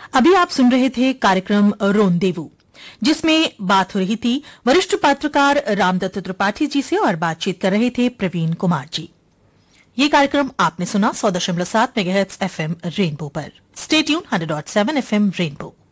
अभी आप सुन रहे थे कार्यक्रम रोंदेवू, जिसमें बात हो रही थी वरिष्ठ पत्रकार रामदत्त त्रिपाठी जी से और बातचीत कर रहे थे प्रवीण कुमार जी। ये कार्यक्रम आपने सुना 100.7 मेगाहर्ट्ज एफएम रेनबो पर। Stay tune 100.7 FM rainbow.